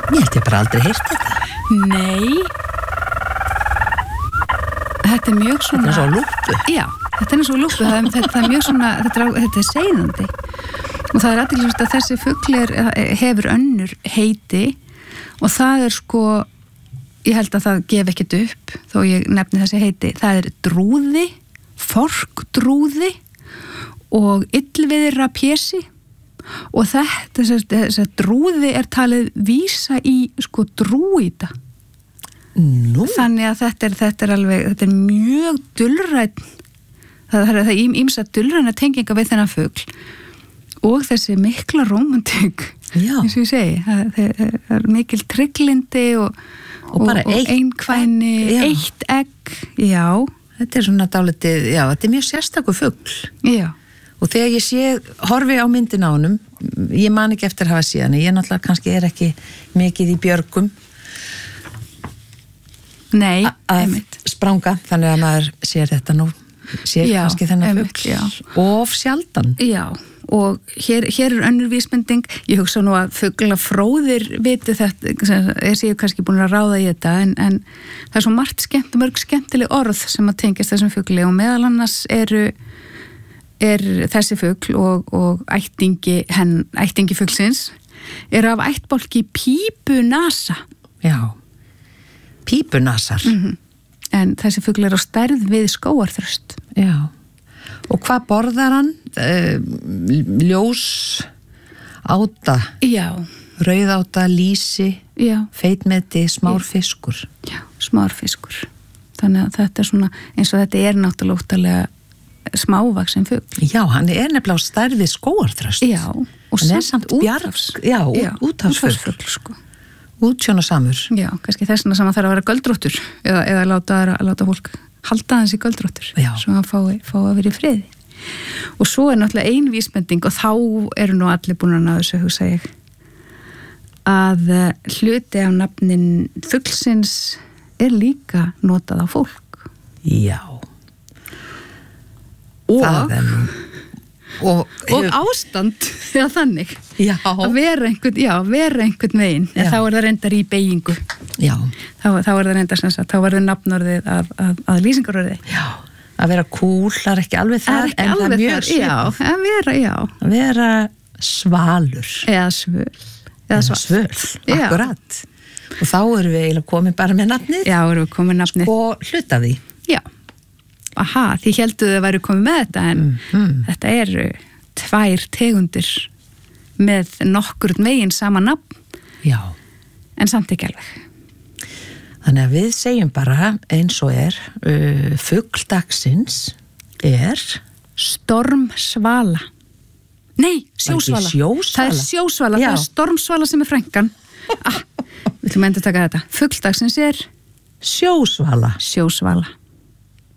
Ég held ég bara aldrei heyrt þetta. Nei. Þetta mjög svona... Þetta svo lúppu. Já, þetta svo lúppu. Þetta mjög svona, þetta seiðandi. Og það athyglisvert að þessi fugl hefur önnur heiti og það sko, ég held að það gef ekkert upp þó ég nefni þessi heiti. Það drúði, forkdrúði og illviðra pési og þetta drúði talið vísa í sko drúíta. Nú. Þannig að þetta er mjög dulræn, það er ýmsa dulræna tenginga við þennan fugl og þessi mikla rómantík, eins og ég segi, það er mikil trygglindi og bara einkvæni, eitt egg, já. Þetta svona dálítið, já, þetta mjög sérstakur fugl. Já. Og þegar ég horfi á myndin á honum, ég man ekki eftir að hafa síðan, ég náttúrulega kannski ekki mikið í björgum. Nei, einmitt. Spranga, þannig að maður sér þetta nú, kannski þennan fugl. Of sjaldan. Já, og hér önnur vísbending, ég hugsa nú að fuglafróðir viti þetta, ég sé kannski búin að ráða í þetta, en það svo margt mörg skemmtileg orð sem að tengjast þessum fugli og meðal annars er þessi fugl og ættingi fuglsins af ættbálki pípunasa. Já. Pípunasar. En þessi fugl á stærð við skógarþröst. Já. Og hvað borðar hann? Ljósáta. Já. Rauðáta, lýsi. Já. Feitmeti, smárfiskur. Já, smárfiskur. Þannig að þetta svona, eins og þetta náttúrulega óttalega smávaksin fugl. Já, hann nefnilega á stærð við skógarþröst. Já. Og samt úthafsfugl. Já, úthafsfugl, sko. Útsjónasamur. Já, kannski þessna sem að þarf að vera göldróttur eða láta fólk halda hans í göldróttur svo hann fái að vera í friði. Og svo náttúrulega ein vísbending og þá eru nú allir búin að ná þessu, hugsa ég, að hluti af nafnin fuglsins líka notað á fólk. Já. Og ástand eða þannig að vera einhvern veginn en þá það reyndar í beygingu þá það reyndar sem sagt þá verður nafnorðið að lýsingarorði að vera cool, það ekki alveg það en það mjög að vera svalur eða svöl akkurat og þá erum við eiginlega komin bara með nafnið sko hluta því aha, því heldur þau væri komið með þetta en þetta eru 2 tegundir með nokkurn veginn sama nafn en samt ekki alveg. Þannig að við segjum bara eins og fugl dagsins stormsvala. Nei, sjósvala. Það sjósvala, það stormsvala sem frænkan. Við ætlum að endur taka þetta. Fugl dagsins sjósvala. Sjósvala.